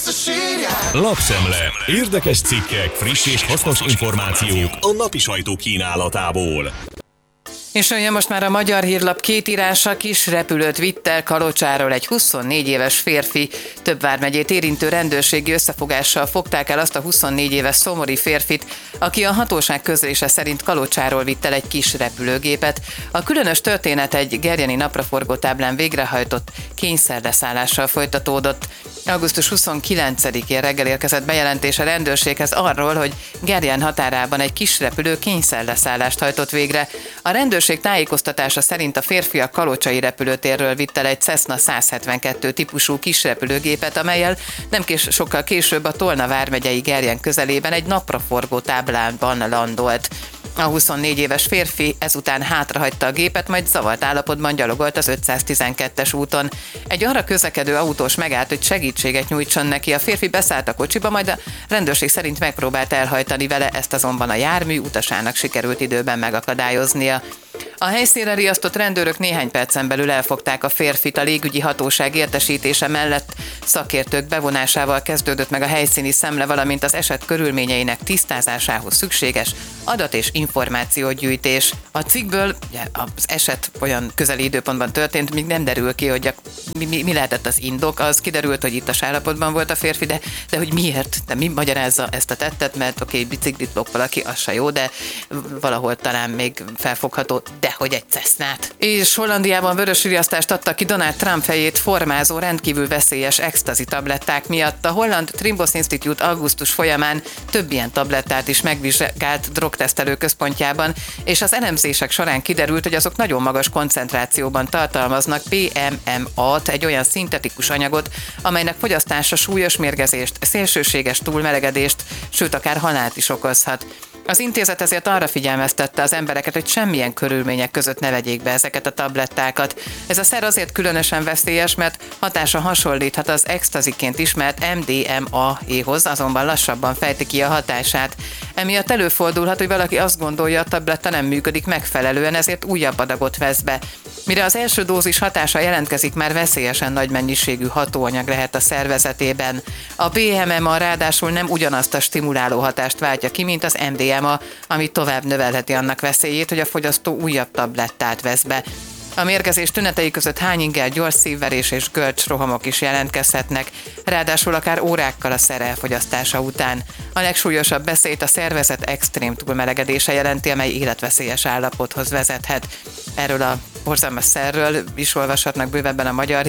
Lapszemle. Érdekes cikkek, friss és hasznos információk a napi sajtó kínálatából. És jön most már a Magyar Hírlap két írása, kis repülőt vitt el Kalocsáról egy 24 éves férfi. Több vármegyét érintő rendőrségi összefogással fogták el azt a 24 éves szomori férfit, aki a hatóság közlése szerint Kalocsáról vitt el egy kis repülőgépet. A különös történet egy gerjeni napraforgó táblán végrehajtott kényszerleszállással folytatódott. Augusztus 29-én reggel érkezett bejelentés a rendőrséghez arról, hogy Gerjen határában egy kis repülő kényszerleszállást hajtott végre. A rendőrség tájékoztatása szerint a férfi a kalocsai repülőtérről vitt el egy Cessna 172 típusú kisrepülőgépet, amellyel sokkal később a Tolna vármegyei Gerjen közelében egy napraforgó táblában landolt. A 24 éves férfi ezután hátrahagyta a gépet, majd zavart állapotban gyalogolt az 512-es úton. Egy arra közlekedő autós megállt, hogy segítséget nyújtson neki. A férfi beszállt a kocsiba, majd a rendőrség szerint megpróbált elhajtani vele, ezt azonban a jármű utasának sikerült időben megakadályoznia. A helyszínre riasztott rendőrök néhány percen belül elfogták a férfit. A légügyi hatóság értesítése mellett szakértők bevonásával kezdődött meg a helyszíni szemle, valamint az eset körülményeinek tisztázásához szükséges adat- és információgyűjtés. A cikkből az eset olyan közeli időpontban történt, még nem derül ki, hogy mi lehetett az indok. Az kiderült, hogy ittas állapotban volt a férfi, de hogy miért, de mi magyarázza ezt a tettet, mert biciklit lop valaki, az se jó, de valahol talán még felfogható, de hogy egy Cessnát. És Hollandiában vörös riasztást adtak ki Donald Trump fejét formázó rendkívül veszélyes ecstasy tabletták miatt. A holland Trimbos Institute augusztus folyamán több ilyen tablettát is megvizsgált drogtesztelő központjában, és az elemzések során kiderült, hogy azok nagyon magas koncentrációban tartalmaznak PMMA-t, egy olyan szintetikus anyagot, amelynek fogyasztása súlyos mérgezést, szélsőséges túlmelegedést, sőt akár halált is okozhat. Az intézet ezért arra figyelmeztette az embereket, hogy semmilyen körülmények között ne vegyék be ezeket a tablettákat. Ez a szer azért különösen veszélyes, mert hatása hasonlíthat az ecstasy-ként ismert MDMA-éhoz, azonban lassabban fejti ki a hatását. Emiatt előfordulhat, hogy valaki azt gondolja, a tabletta nem működik megfelelően, ezért újabb adagot vesz be. Mire az első dózis hatása jelentkezik, már veszélyesen nagy mennyiségű hatóanyag lehet a szervezetében. A PMMA ráadásul nem ugyanazt a stimuláló hatást váltja ki, mint az MDMA, ami tovább növelheti annak veszélyét, hogy a fogyasztó újabb tablettát vesz be. A mérgezés tünetei között hányinger, gyors szívverés és görcsrohamok is jelentkezhetnek, ráadásul akár órákkal a szer elfogyasztása után. A legsúlyosabb veszélyt a szervezet extrém túlmelegedése jelenti, amely életveszélyes állapothoz vezethet. Erről a borzalmas szerről is olvashatnak bővebben a Magyar